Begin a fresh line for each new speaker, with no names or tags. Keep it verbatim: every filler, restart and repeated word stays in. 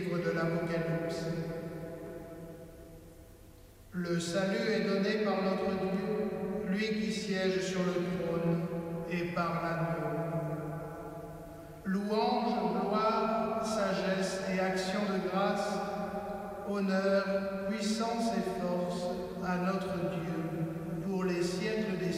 livre de l'Apocalypse. Le salut est donné par notre Dieu, lui qui siège sur le trône, et par l'agneau. Louange, gloire, sagesse et action de grâce, honneur, puissance et force à notre Dieu pour les siècles des